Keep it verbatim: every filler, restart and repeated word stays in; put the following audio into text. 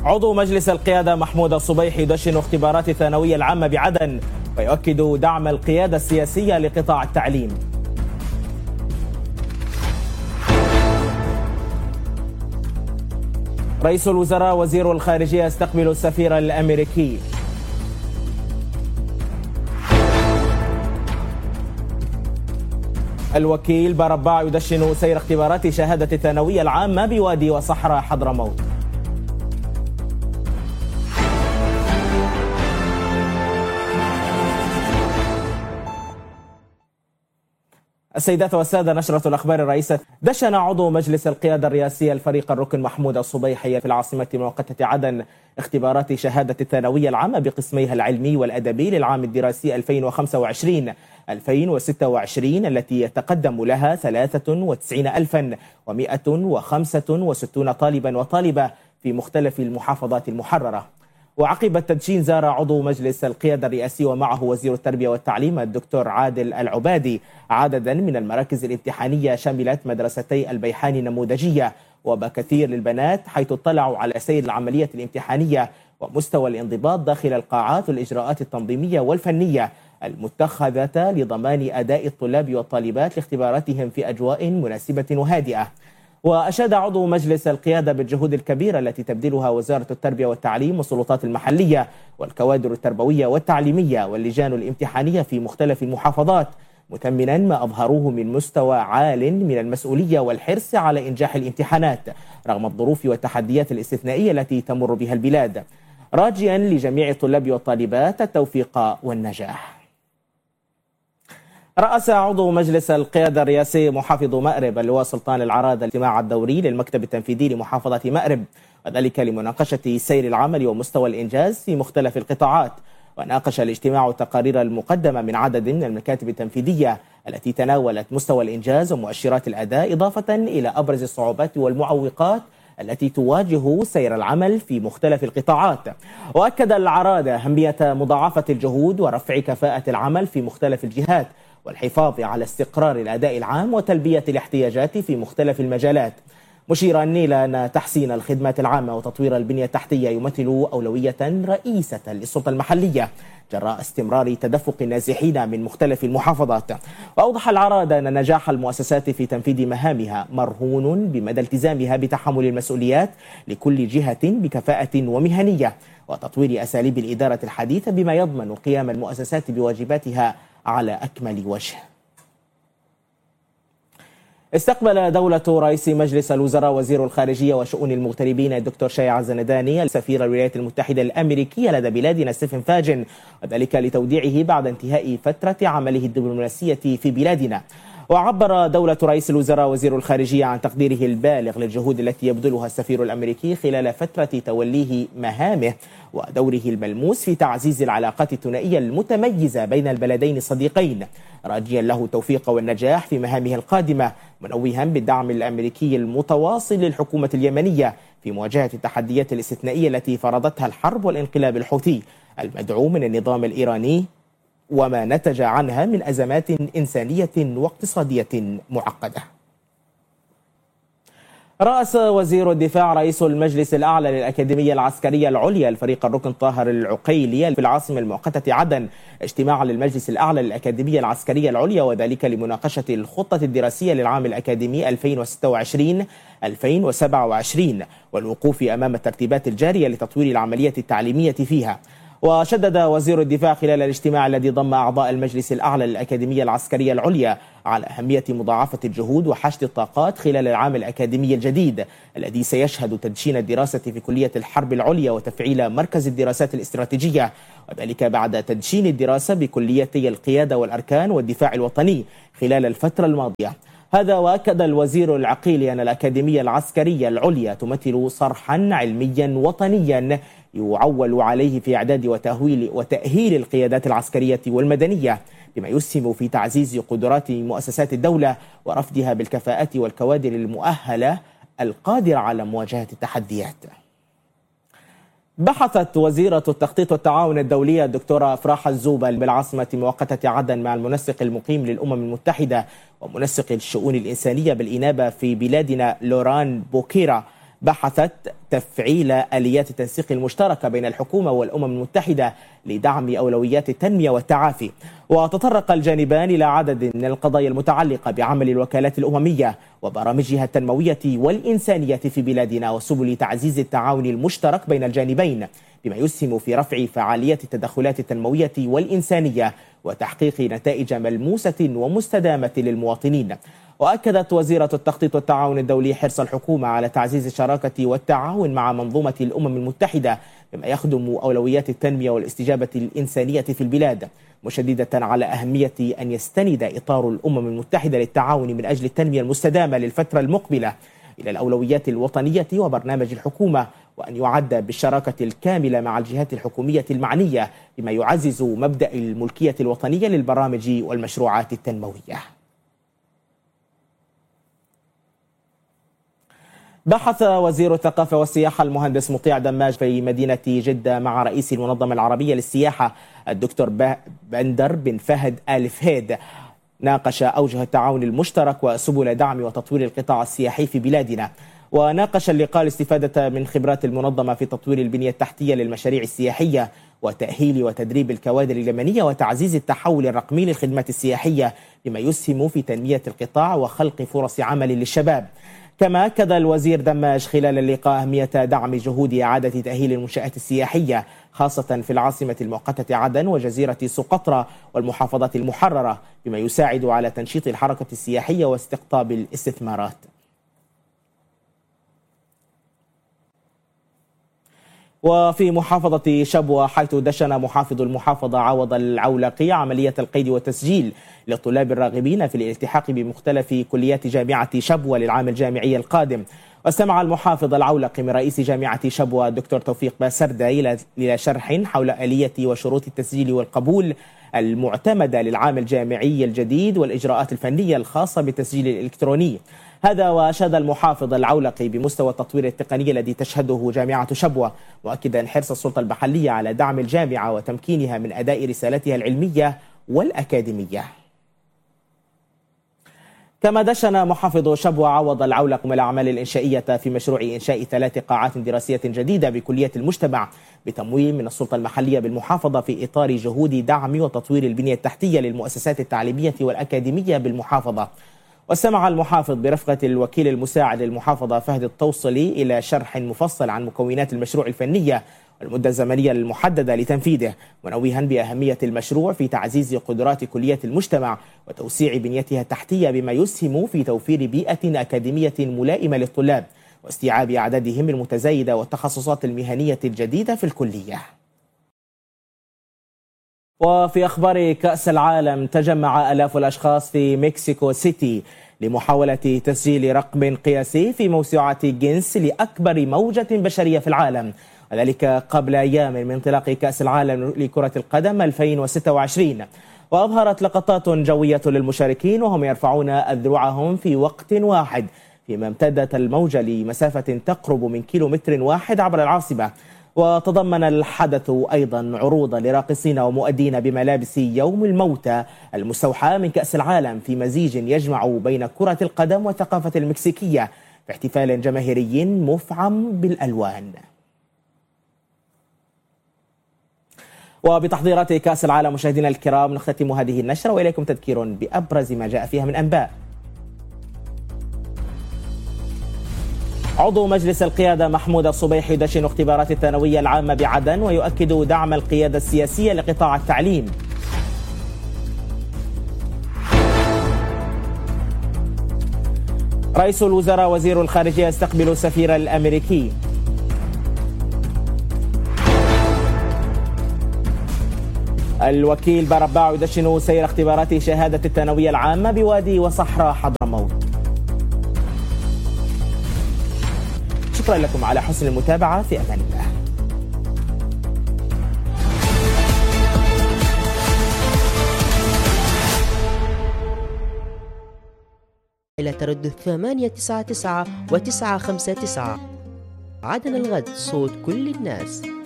عضو مجلس القيادة محمود الصبيح يدشن اختبارات الثانوية العامة بعدن ويؤكد دعم القيادة السياسية لقطاع التعليم. رئيس الوزراء وزير الخارجية يستقبل السفير الأمريكي. الوكيل برباع يدشن سير اختبارات شهادة الثانوية العامة بوادي وصحراء حضرموت. السيدات والسادة، نشرة الأخبار الرئيسة. دشن عضو مجلس القيادة الرئاسية الفريق الركن محمود الصبيحي في العاصمة المؤقتة عدن اختبارات شهادة الثانوية العامة بقسميها العلمي والأدبي للعام الدراسي ألفين وخمسة وعشرين ألفين وستة وعشرين التي يتقدم لها ثلاثة وتسعين ألفا ومئة وخمسة وستون طالبا وطالبة في مختلف المحافظات المحررة. وعقب التدشين زار عضو مجلس القيادة الرئاسي ومعه وزير التربية والتعليم الدكتور عادل العبادي عددا من المراكز الامتحانية شملت مدرستي البيحاني النموذجية وبكثير للبنات، حيث اطلعوا على سير العملية الامتحانية ومستوى الانضباط داخل القاعات والإجراءات التنظيمية والفنية المتخذة لضمان أداء الطلاب والطالبات لاختباراتهم في أجواء مناسبة وهادئة. وأشاد عضو مجلس القيادة بالجهود الكبيرة التي تبذلها وزارة التربية والتعليم والسلطات المحلية والكوادر التربوية والتعليمية واللجان الامتحانية في مختلف المحافظات، مثمنا ما أظهروه من مستوى عال من المسؤولية والحرص على إنجاح الامتحانات رغم الظروف والتحديات الاستثنائية التي تمر بها البلاد، راجيا لجميع الطلاب والطالبات التوفيق والنجاح. رأس عضو مجلس القيادة الرئاسي محافظ مأرب اللواء سلطان العراد الاجتماع الدوري للمكتب التنفيذي لمحافظة مأرب، وذلك لمناقشة سير العمل ومستوى الإنجاز في مختلف القطاعات. وناقش الاجتماع التقارير المقدمة من عدد من المكاتب التنفيذية التي تناولت مستوى الإنجاز ومؤشرات الأداء، إضافة إلى أبرز الصعوبات والمعوقات التي تواجه سير العمل في مختلف القطاعات. وأكد العراد أهمية مضاعفة الجهود ورفع كفاءة العمل في مختلف الجهات والحفاظ على استقرار الأداء العام وتلبية الاحتياجات في مختلف المجالات، مشيرا إلى أن تحسين الخدمات العامة وتطوير البنية التحتية يمثل أولوية رئيسة للسلطة المحلية جراء استمرار تدفق النازحين من مختلف المحافظات. وأوضح العراد أن نجاح المؤسسات في تنفيذ مهامها مرهون بمدى التزامها بتحمل المسؤوليات لكل جهة بكفاءة ومهنية وتطوير أساليب الإدارة الحديثة بما يضمن قيام المؤسسات بواجباتها على أكمل وجه. استقبل دولة رئيس مجلس الوزراء وزير الخارجية وشؤون المغتربين الدكتور شيع الزنداني سفير الولايات المتحدة الأمريكية لدى بلادنا ستيفن فاجن، وذلك لتوديعه بعد انتهاء فترة عمله الدبلوماسية في بلادنا. وعبر دولة رئيس الوزراء وزير الخارجية عن تقديره البالغ للجهود التي يبذلها السفير الأمريكي خلال فترة توليه مهامه ودوره الملموس في تعزيز العلاقات الثنائية المتميزة بين البلدين الصديقين، راجيا له التوفيق والنجاح في مهامه القادمة، منوها بالدعم الأمريكي المتواصل للحكومة اليمنية في مواجهة التحديات الاستثنائية التي فرضتها الحرب والانقلاب الحوثي المدعوم من النظام الإيراني وما نتج عنها من أزمات إنسانية واقتصادية معقدة. رأس وزير الدفاع رئيس المجلس الأعلى للأكاديمية العسكرية العليا الفريق الركن طاهر العقيلي في العاصمة المؤقتة عدن اجتماع للمجلس الأعلى للأكاديمية العسكرية العليا، وذلك لمناقشة الخطة الدراسية للعام الأكاديمي ألفين وستة وعشرين ألفين وسبعة وعشرين والوقوف أمام الترتيبات الجارية لتطوير العملية التعليمية فيها. وشدد وزير الدفاع خلال الاجتماع الذي ضم أعضاء المجلس الأعلى للأكاديمية العسكرية العليا على أهمية مضاعفة الجهود وحشد الطاقات خلال العام الأكاديمي الجديد الذي سيشهد تدشين الدراسة في كلية الحرب العليا وتفعيل مركز الدراسات الاستراتيجية، وذلك بعد تدشين الدراسة بكليتي القيادة والأركان والدفاع الوطني خلال الفترة الماضية. هذا وأكد الوزير العقيلي أن الأكاديمية العسكرية العليا تمثل صرحا علميا وطنيا يعول عليه في إعداد وتأهيل وتأهيل القيادات العسكرية والمدنية، بما يسهم في تعزيز قدرات مؤسسات الدولة ورفضها بالكفاءات والكوادر المؤهلة القادرة على مواجهة التحديات. بحثت وزيرة التخطيط والتعاون الدولية الدكتورة أفراح الزوبل بالعاصمة مؤقتة عدن مع المنسق المقيم للأمم المتحدة ومنسق الشؤون الإنسانية بالإنابة في بلادنا لوران بوكيرا، بحثت تفعيل آليات التنسيق المشتركة بين الحكومة والأمم المتحدة لدعم أولويات التنمية والتعافي. وتطرق الجانبان إلى عدد من القضايا المتعلقة بعمل الوكالات الأممية وبرامجها التنموية والإنسانية في بلادنا وسبل تعزيز التعاون المشترك بين الجانبين، بما يسهم في رفع فعالية التدخلات التنموية والإنسانية وتحقيق نتائج ملموسة ومستدامة للمواطنين. وأكدت وزيرة التخطيط والتعاون الدولي حرص الحكومة على تعزيز الشراكة والتعاون مع منظومة الأمم المتحدة بما يخدم أولويات التنمية والاستجابة الإنسانية في البلاد، مشددة على أهمية أن يستند إطار الأمم المتحدة للتعاون من أجل التنمية المستدامة للفترة المقبلة إلى الأولويات الوطنية وبرنامج الحكومة، وأن يعد بالشراكة الكاملة مع الجهات الحكومية المعنية بما يعزز مبدأ الملكية الوطنية للبرامج والمشروعات التنموية. بحث وزير الثقافة والسياحة المهندس مطيع دماج في مدينة جدة مع رئيس المنظمة العربية للسياحة الدكتور بندر بن فهد آل فهيد. ناقش أوجه التعاون المشترك وسبل دعم وتطوير القطاع السياحي في بلادنا. وناقش اللقاء الاستفادة من خبرات المنظمة في تطوير البنية التحتية للمشاريع السياحية وتأهيل وتدريب الكوادر اليمنية وتعزيز التحول الرقمي للخدمات السياحية بما يسهم في تنمية القطاع وخلق فرص عمل للشباب. كما أكد الوزير دماج خلال اللقاء أهمية دعم جهود إعادة تأهيل المنشآت السياحية خاصة في العاصمة المؤقتة عدن وجزيرة سقطرى والمحافظات المحررة بما يساعد على تنشيط الحركة السياحية واستقطاب الاستثمارات. وفي محافظة شبوة، حيث دشن محافظ المحافظة عوض العولقي عملية القيد والتسجيل للطلاب الراغبين في الالتحاق بمختلف كليات جامعة شبوة للعام الجامعي القادم. واستمع المحافظ العولقي من رئيس جامعة شبوة الدكتور توفيق باسردة إلى شرح حول آلية وشروط التسجيل والقبول المعتمدة للعام الجامعي الجديد والإجراءات الفنية الخاصة بالتسجيل الإلكتروني. هذا وأشاد المحافظ العولقي بمستوى التطوير التقني الذي تشهده جامعة شبوة، مؤكدا حرص السلطة المحلية على دعم الجامعة وتمكينها من أداء رسالتها العلمية والأكاديمية. كما دشن محافظ شبوة عوض العولق من الأعمال الإنشائية في مشروع إنشاء ثلاث قاعات دراسية جديدة بكلية المجتمع بتمويل من السلطة المحلية بالمحافظة في إطار جهود دعم وتطوير البنية التحتية للمؤسسات التعليمية والأكاديمية بالمحافظة. واستمع المحافظ برفقة الوكيل المساعد للمحافظة فهد التوصلي إلى شرح مفصل عن مكونات المشروع الفنية والمدة الزمنية المحددة لتنفيذه، منوها بأهمية المشروع في تعزيز قدرات كلية المجتمع وتوسيع بنيتها التحتية بما يسهم في توفير بيئة أكاديمية ملائمة للطلاب واستيعاب أعدادهم المتزايدة والتخصصات المهنية الجديدة في الكلية. وفي أخبار كأس العالم، تجمع آلاف الأشخاص في مكسيكو سيتي لمحاولة تسجيل رقم قياسي في موسوعة جينيس لأكبر موجة بشرية في العالم، وذلك قبل أيام من انطلاق كأس العالم لكرة القدم ألفين وستة وعشرين. وأظهرت لقطات جوية للمشاركين وهم يرفعون أذرعهم في وقت واحد، فيما امتدت الموجة لمسافة تقرب من كيلومتر واحد عبر العاصمة. وتضمن الحدث أيضا عروضا لراقصين ومؤدين بملابس يوم الموتى المستوحاة من كأس العالم في مزيج يجمع بين كرة القدم والثقافة المكسيكية في احتفال جماهيري مفعم بالألوان. وبتحضيرات كأس العالم مشاهدينا الكرام نختتم هذه النشرة، وإليكم تذكير بأبرز ما جاء فيها من أنباء. عضو مجلس القيادة محمود الصبيحي يدشن اختبارات الثانوية العامة بعدن ويؤكد دعم القيادة السياسية لقطاع التعليم. رئيس الوزراء وزير الخارجية يستقبل السفير الأمريكي. الوكيل برباع يدشن سير اختبارات شهادة الثانوية العامة بوادي وصحراء حضرموت. شكرا لكم على حسن المتابعة، في أمان الله. إلى تردد ثمانية تسعة تسعة وتسعة خمسة تسعة. عدن الغد، صوت كل الناس.